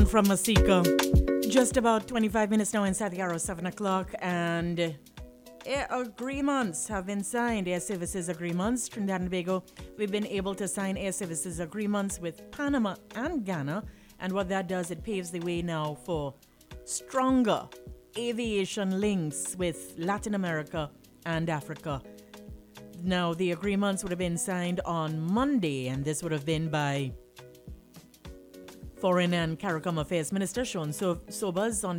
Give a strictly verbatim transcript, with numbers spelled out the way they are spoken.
from Masika. Just about twenty-five minutes now inside the hour of seven o'clock, and air agreements have been signed, air services agreements. Trinidad and Tobago, we've been able to sign air services agreements with Panama and Ghana, and what that does, it paves the way now for stronger aviation links with Latin America and Africa. Now, the agreements would have been signed on Monday, and this would have been by Foreign and CARICOM Affairs Minister Sean so- Sobers on